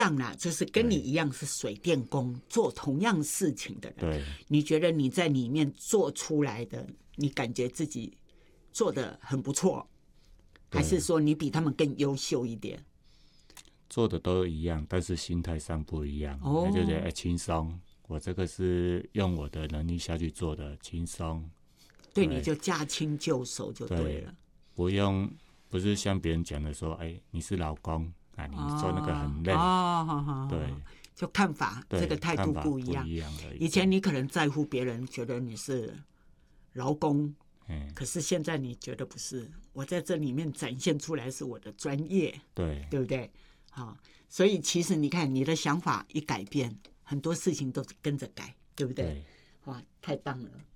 样啦，就是跟你一样是水电工，做同样事情的人， 对， 你觉得你在里面做出来的，你感觉自己做得很不错，还是说你比他们更优秀一点？ 做的都一样，但是心态上不一样，就觉得轻松。我这个是用我的能力下去做的，轻松。 对，你就驾轻就熟就对了， 不是像别人讲的说，你是劳工啊，你做那个很累。对， 就看法这个态度不一样。以前你可能在乎别人觉得你是劳工，可是现在你觉得不是，我在这里面展现出来是我的专业，对不对？所以其实你看你的想法一改变，很多事情都跟着改，对不对？哇，太棒了。